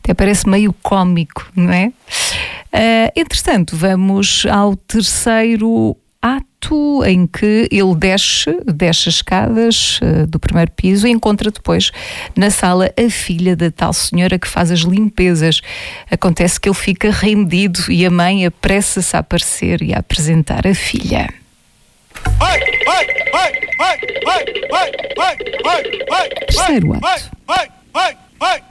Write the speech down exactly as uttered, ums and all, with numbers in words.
Até parece meio cómico, não é? Uh, entretanto, vamos ao terceiro ato, em que ele desce, desce as escadas uh, do primeiro piso e encontra depois na sala a filha da tal senhora que faz as limpezas. Acontece que ele fica rendido e a mãe apressa-se a aparecer e a apresentar a filha. Terceiro ato.